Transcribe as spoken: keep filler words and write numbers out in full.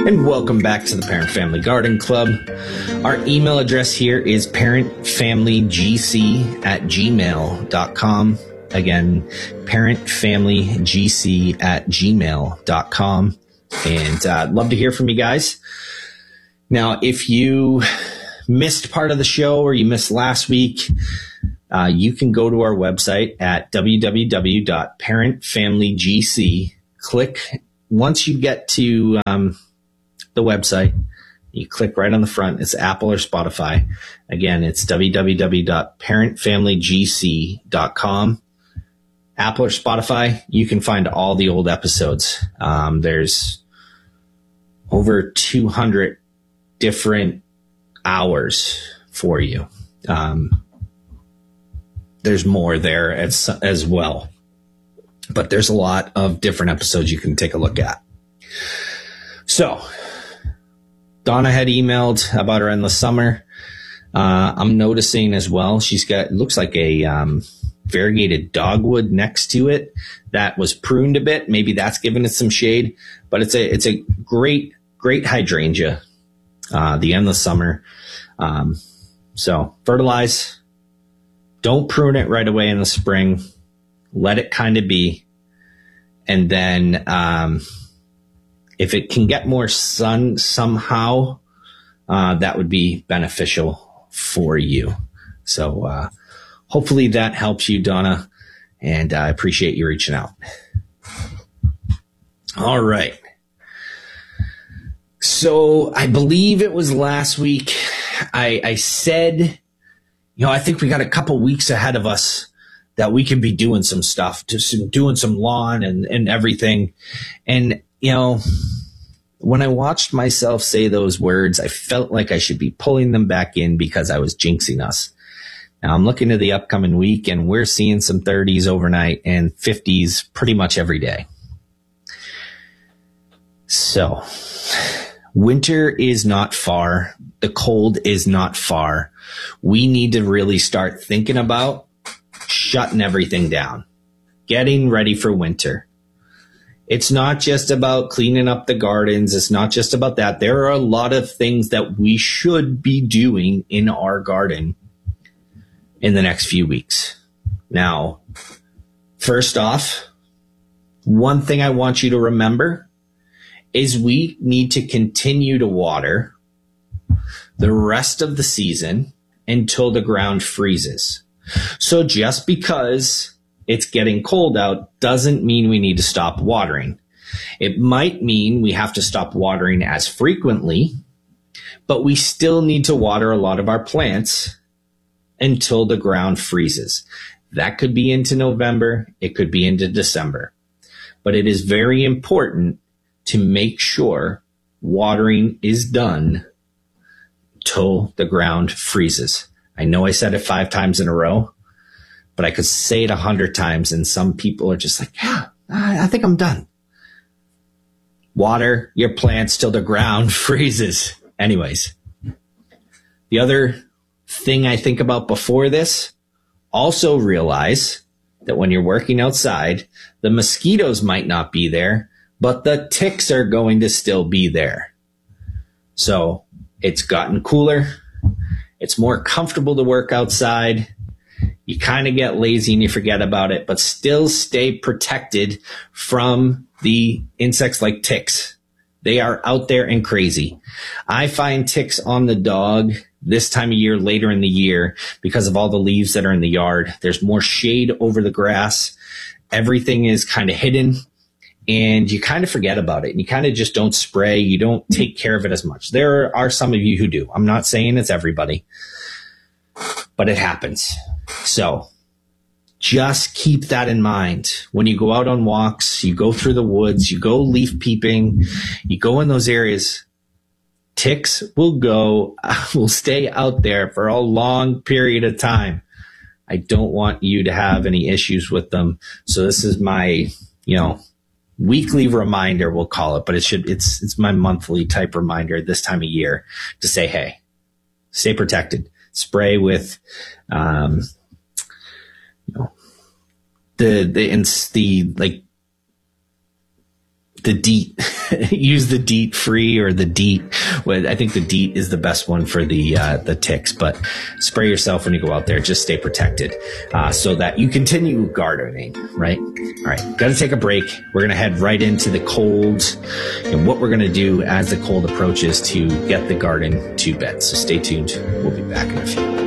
And welcome back to the Parent Family Garden Club. Our email address here is parentfamilygc at gmail dot com. Again, parentfamilygc at gmail dot com. And uh, I'd love to hear from you guys. Now, if you missed part of the show or you missed last week, uh, you can go to our website at w w w dot parent family g c. Click, once you get to um, the website, you click right on the front. It's Apple or Spotify. Again, it's w w w dot parent family g c dot com. Apple or Spotify, you can find all the old episodes. Um, there's over two hundred different hours for you. Um, there's more there as, as well. But there's a lot of different episodes you can take a look at. So, Donna had emailed about her endless summer. Uh, I'm noticing as well, she's got, it looks like a um, variegated dogwood next to it that was pruned a bit. Maybe that's given it some shade. But it's a it's a great, great hydrangea, uh, the endless summer. Um, so, fertilize. Don't prune it right away in the spring. Let it kind of be. And then um, if it can get more sun somehow, uh, that would be beneficial for you. So uh, hopefully that helps you, Donna. And I appreciate you reaching out. All right. So I believe it was last week. I, I said, you know, I think we got a couple weeks ahead of us that we can be doing some stuff, just doing some lawn and, and everything. And, you know, when I watched myself say those words, I felt like I should be pulling them back in because I was jinxing us. Now I'm looking to the upcoming week and we're seeing some thirties overnight and fifties pretty much every day. So winter is not far. The cold is not far. We need to really start thinking about shutting everything down, getting ready for winter. It's not just about cleaning up the gardens. It's not just about that. There are a lot of things that we should be doing in our garden in the next few weeks. Now, first off, one thing I want you to remember is we need to continue to water the rest of the season until the ground freezes. So just because it's getting cold out doesn't mean we need to stop watering. It might mean we have to stop watering as frequently, but we still need to water a lot of our plants until the ground freezes. That could be into November. It could be into December. But it is very important to make sure watering is done till the ground freezes. I know I said it five times in a row, but I could say it a hundred times and some people are just like, yeah, I think I'm done. Water your plants till the ground freezes. Anyways, the other thing I think about before this, also realize that when you're working outside, the mosquitoes might not be there, but the ticks are going to still be there. So it's gotten cooler. It's more comfortable to work outside. You kind of get lazy and you forget about it, but still stay protected from the insects like ticks. They are out there and crazy. I find ticks on the dog this time of year, later in the year, because of all the leaves that are in the yard. There's more shade over the grass. Everything is kind of hidden. And you kind of forget about it. And you kind of just don't spray. You don't take care of it as much. There are some of you who do. I'm not saying it's everybody, but it happens. So just keep that in mind. When you go out on walks, you go through the woods, you go leaf peeping, you go in those areas, ticks will go, will stay out there for a long period of time. I don't want you to have any issues with them. So this is my, you know, weekly reminder, we'll call it, but it should, it's, it's my monthly type reminder this time of year to say, hey, stay protected, spray with, um, you know, the, the, the, like the DEET. Use the DEET free or the DEET. Well, I think the DEET is the best one for the uh, the ticks, but spray yourself when you go out there. Just stay protected uh, so that you continue gardening, right? All right, got to take a break. We're going to head right into the cold and what we're going to do as the cold approaches to get the garden to bed. So stay tuned. We'll be back in a few.